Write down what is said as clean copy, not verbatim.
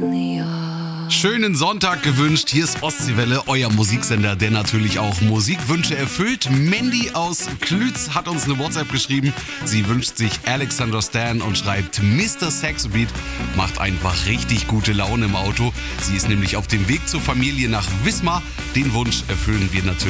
Schönen Sonntag gewünscht. Hier ist Ostseewelle, euer Musiksender, der natürlich auch Musikwünsche erfüllt. Mandy aus Klütz hat uns eine WhatsApp geschrieben. Sie wünscht sich Alexander Stan und schreibt, Mr. Saxobeat macht einfach richtig gute Laune im Auto. Sie ist nämlich auf dem Weg zur Familie nach Wismar. Den Wunsch erfüllen wir natürlich